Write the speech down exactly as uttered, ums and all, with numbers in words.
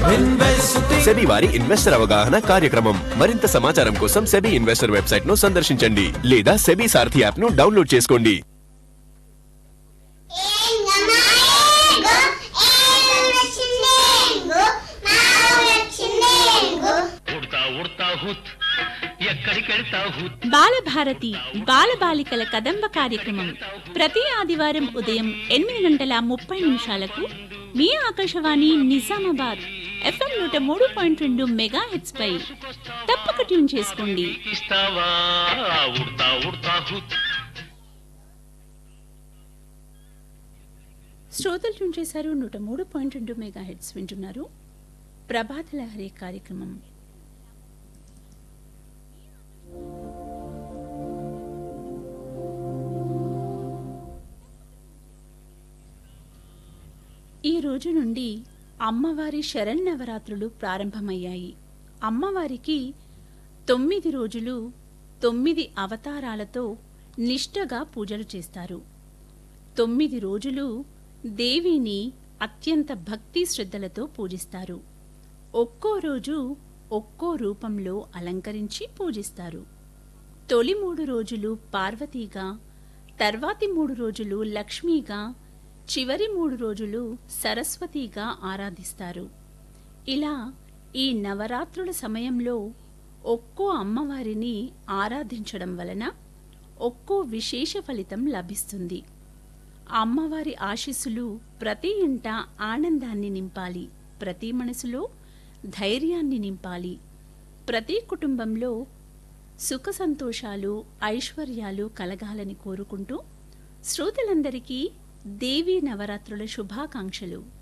SEBI వారి investor అవగాహన కార్యక్రమం. మరింత సమాచారం కోసం సెబీ ఇన్వెస్టర్ వెబ్సైట్ ను సందర్శించండి లేదా సెబీ సారథి యాప్ ను డౌన్లోడ్ చేసుకోండి. బాలభారతి బాలబాలికల కదంబ కార్యక్రమం ప్రతి ఆదివారం ఉదయం ఎనిమిది గంటల ముప్పై నిమిషాలకు మీ ఆకాశవాణి నిజామాబాద్ ఎఫ్ఎం నూట మూడు పాయింట్ రెండు మెగా హెచ్ పై తప్పక ట్యూన్ చేసుకోండి. శ్రోతలు ట్యూన్ చేశారు. నూట మూడు పాయింట్ రెండు మెగా హెడ్స్ వింటున్నారు. ప్రభాత లహరి కార్యక్రమం. ఈ రోజు నుండి అమ్మవారి శరన్నవరాత్రులు ప్రారంభమయ్యాయి. అమ్మవారికి తొమ్మిది రోజులు తొమ్మిది అవతారాలతో నిష్ఠగా పూజలు చేస్తారు. తొమ్మిది రోజులు దేవిని అత్యంత భక్తి శ్రద్ధలతో పూజిస్తారు. ఒక్కో రోజు ఒక్కో రూపంలో అలంకరించి పూజిస్తారు. తొలి మూడు రోజులు పార్వతీగా, తర్వాతి మూడు రోజులు లక్ష్మీగా, చివరి మూడు రోజులు సరస్వతిగా ఆరాధిస్తారు. ఇలా ఈ నవరాత్రుల సమయంలో ఒక్కో అమ్మవారిని ఆరాధించడం వలన ఒక్కో విశేష ఫలితం లభిస్తుంది. అమ్మవారి ఆశీస్సులు ప్రతి ఇంట ఆనందాన్ని నింపాలి, ప్రతి మనసులో ధైర్యాన్ని నింపాలి, ప్రతి కుటుంబంలో సుఖ సంతోషాలు ఐశ్వర్యాలు కలగాలని కోరుకుంటూ శ్రోతలందరికీ దేవీ నవరాత్రుల శుభాకాంక్షలు.